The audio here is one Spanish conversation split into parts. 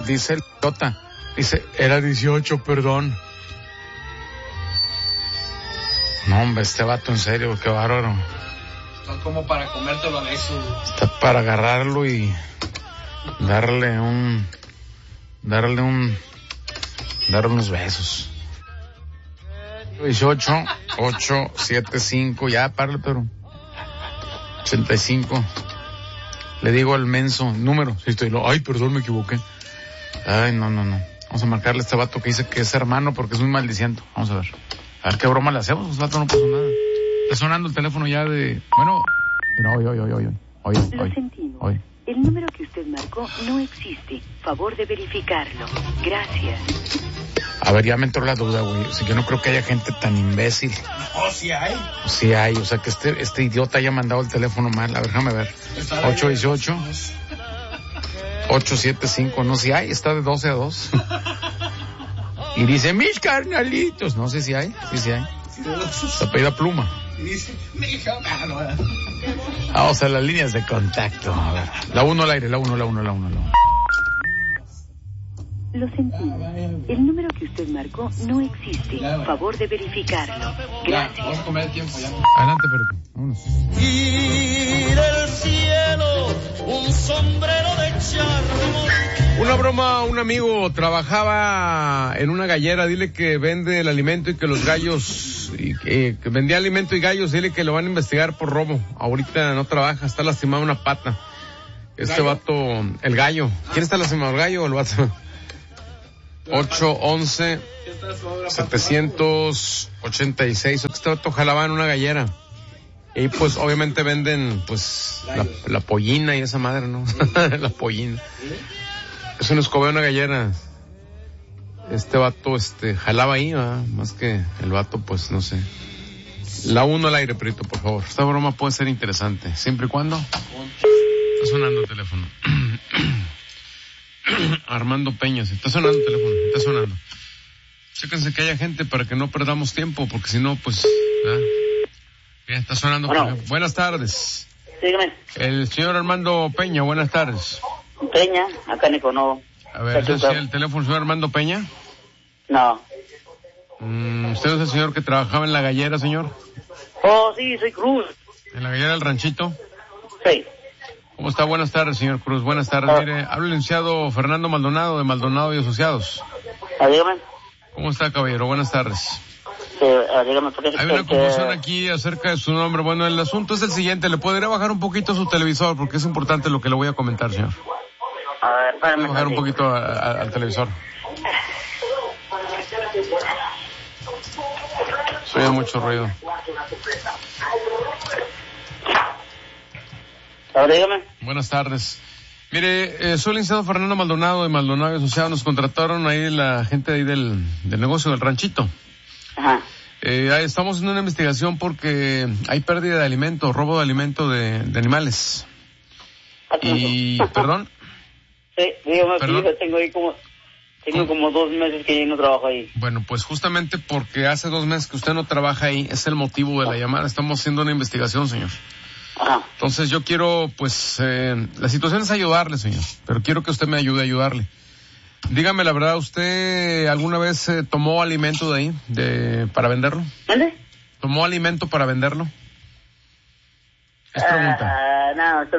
dice el idiota, dice, era 18, perdón. No, hombre, este vato en serio, qué bárbaro. Está como para comértelo de eso. Está para agarrarlo y darle unos besos. 18, 8, 7, 5, ya, párale, pero 85. Le digo al menso, número, sí estoy, ay, perdón, me equivoqué. Ay, no. Vamos a marcarle a este vato que dice que es hermano porque es muy maldiciento. Vamos a ver qué broma le hacemos, este vato no pasó nada. Está sonando el teléfono ya de, bueno, mira, oye. Lo sentimos. El número que usted marcó no existe. Favor de verificarlo. Gracias. A ver, ya me entró la duda, güey. O sea, yo no creo que haya gente tan imbécil. No, sí hay. Sí hay, o sea, que este idiota haya mandado el teléfono mal. A ver, déjame ver. 818 875, no, si hay, está de 12 a 2. Y dice, mis carnalitos. No sé si hay, sí hay. Se apellida Pluma. Y dice, mi hija, Vamos a las líneas de contacto. A ver. La 1 al aire, la 1. Lo sentimos. El número que usted marcó no existe. Favor de verificarlo. Gracias. Vamos a comer el tiempo ya. Adelante, Perito. Vámonos. Y del cielo un sombrero de charro. Una broma, un amigo trabajaba en una gallera, dile que vende el alimento y que los gallos, que vendía alimento y gallos, dile que lo van a investigar por robo. Ahorita no trabaja, está lastimado una pata. Este vato, el gallo. ¿Quién está lastimado, el gallo o el vato? 811-786. Este vato jalaba en una gallera. Y pues obviamente venden pues la pollina y esa madre, ¿no? La pollina. Es un escobeo, una gallera. Este vato, jalaba ahí, ¿verdad? Más que el vato, pues, no sé. La 1 al aire, Perito, por favor. Esta broma puede ser interesante, siempre y cuando. Está sonando el teléfono. Armando Peña, está sonando el teléfono, está sonando. Chéquense que haya gente para que no perdamos tiempo, porque si no, pues, ¿verdad? Bien, está sonando. Bueno. Buenas tardes. Dígame. El señor Armando Peña, buenas tardes. Peña, acá ni conozco. A ver, ¿es el teléfono del señor Armando Peña? No. ¿Usted es el señor que trabajaba en la gallera, señor? Oh, sí, soy Cruz. ¿En la gallera del ranchito? Sí. ¿Cómo está? Buenas tardes, señor Cruz. Buenas tardes. Mire, habla el licenciado Fernando Maldonado de Maldonado y Asociados. Dígame. ¿Cómo está, caballero? Buenas tardes. Sí, dígame. Hay una confusión aquí acerca de su nombre. Bueno, el asunto es el siguiente. ¿Le podría bajar un poquito su televisor? Porque es importante lo que le voy a comentar, señor. A ver, espérame. Bajar un poquito al televisor. Se oye mucho ruido. Dígame. Buenas tardes. Mire, soy el licenciado Fernando Maldonado de Maldonado y Asociados. Nos contrataron ahí la gente de ahí del negocio del ranchito. Ajá. Estamos haciendo una investigación porque hay pérdida de alimentos, robo de alimentos de animales. Y, ¿perdón? Sí, dígame, ¿Perdón? Tengo como 2 meses que yo no trabajo ahí. Bueno, pues justamente porque hace 2 meses que usted no trabaja ahí, es el motivo de la llamada. Estamos haciendo una investigación, señor. Ajá. Entonces yo quiero, pues, la situación es ayudarle, señor, pero quiero que usted me ayude a ayudarle. Dígame la verdad, ¿usted alguna vez tomó alimento de ahí, para venderlo? ¿Dónde? ¿Tomó alimento para venderlo? Es pregunta. No, usted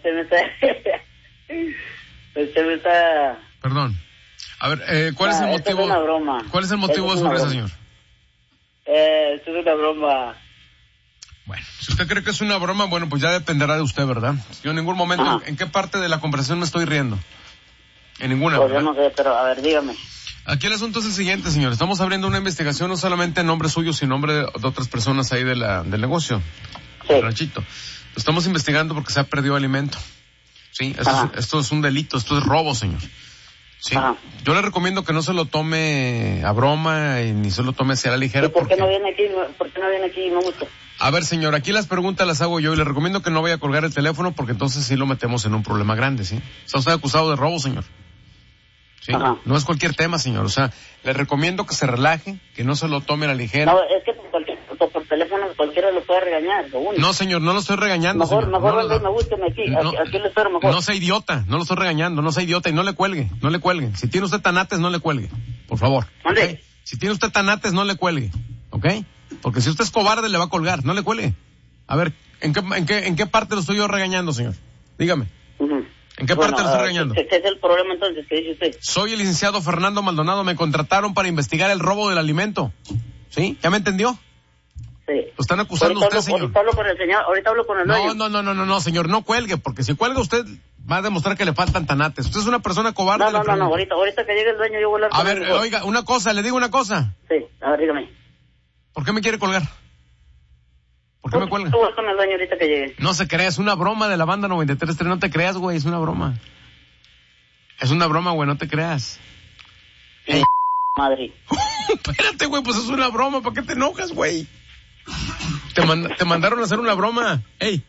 me está... Perdón. A ver, ¿cuál es el motivo? Es una broma. ¿Cuál es el motivo de su risa, señor? Esto es una broma. Bueno, si usted cree que es una broma, bueno, pues ya dependerá de usted, ¿verdad? Yo en ningún momento, Ajá. ¿en qué parte de la conversación me estoy riendo? En ninguna, Pues ¿verdad? yo no sé, pero a ver, dígame. Aquí el asunto es el siguiente, señor. Estamos abriendo una investigación no solamente en nombre suyo, sino en nombre de otras personas ahí del negocio, Sí. del ranchito. Lo estamos investigando porque se ha perdido alimento. Sí, esto es un delito, esto es robo, señor. Sí. Ajá. Yo le recomiendo que no se lo tome a broma y ni se lo tome hacia la ligera. ¿Y por qué no viene aquí? ¿Por qué no viene aquí? Me gusta. A ver, señor, aquí las preguntas las hago yo y le recomiendo que no vaya a colgar el teléfono porque entonces sí lo metemos en un problema grande, ¿sí? Está usted acusado de robo, señor. Sí. Ajá. No es cualquier tema, señor. O sea, le recomiendo que se relaje, que no se lo tome a la ligera. No, es que por teléfono cualquiera lo puede regañar, lo único. No, señor, no lo estoy regañando, Mejor señor. venga y me búsqueme aquí, aquí lo espero mejor. No sea idiota, no lo estoy regañando, no sea idiota y no le cuelgue. Si tiene usted tanates, no le cuelgue, por favor. ¿Okay? Si tiene usted tanates, no le cuelgue, ¿ok? Porque si usted es cobarde, le va a colgar, no le cuelgue. A ver, ¿en qué parte lo estoy yo regañando, señor? Dígame. Uh-huh. ¿En qué parte lo estoy regañando? ¿Qué es el problema entonces? ¿Qué dice usted? Soy el licenciado Fernando Maldonado, me contrataron para investigar el robo del alimento. ¿Sí? ¿Ya me entendió? Sí. Lo están acusando usted, señor. Ahorita hablo con el señor, ahorita hablo con el dueño. No, señor, no cuelgue, porque si cuelga usted va a demostrar que le faltan tanates. Usted es una persona cobarde. No, ahorita que llegue el dueño yo voy a hablar con él. A ver, oiga, una cosa, le digo una cosa. Sí, a ver, dígame. ¿Por qué me quiere colgar? ¿Por qué me cuelga? Yo voy con el dueño ahorita que llegue. No se crea, es una broma de la banda 93.3, no te creas, güey, es una broma. Es una broma, güey, no te creas. Madre. Espérate, güey, pues es una broma, ¿para qué te enojas, güey? Te mandaron a hacer una broma. ¡Ey!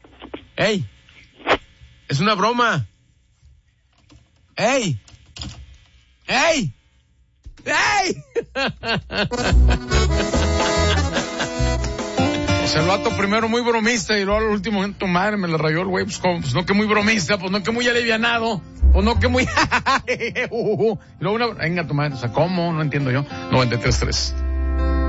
Es una broma. ¡Ey! O sea, el vato primero muy bromista y luego al último, tu madre me la rayó el güey, pues como, pues no que muy bromista, pues no que muy alivianado, pues no que muy... y luego venga tu madre, o sea, ¿cómo? No entiendo yo. 93.3.